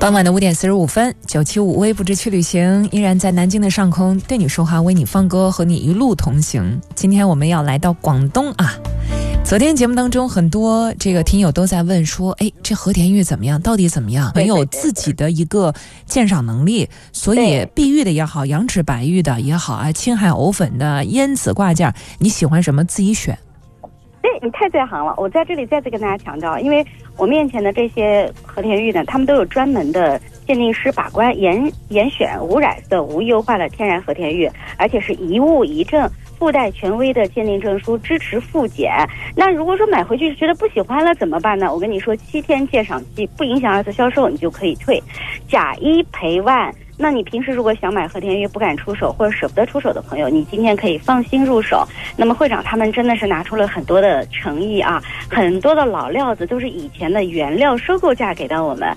傍晚的5点45分，975微不知趣旅行依然在南京的上空对你说话，为你放歌，和你一路同行。今天我们要来到广东啊。昨天节目当中，很多这个听友都在问说，这和田玉怎么样？到底怎么样？很有自己的一个鉴赏能力，所以碧玉的也好，羊脂白玉的也好啊，青海藕粉的、烟紫挂件，你喜欢什么自己选。 对，你太在行了。我在这里再次跟大家强调，因为我面前的这些和田玉呢，他们都有专门的鉴定师把关，严选无染色、无优化的天然和田玉，而且是一物一证，附带权威的鉴定证书，支持复检。那如果说买回去觉得不喜欢了怎么办呢？我跟你说，7天鉴赏期，不影响2次销售，你就可以退，假一赔万。那你平时如果想买和田玉不敢出手或者舍不得出手的朋友，你今天可以放心入手。那么会长他们真的是拿出了很多的诚意啊，很多的老料子都是以前的原料收购价给到我们，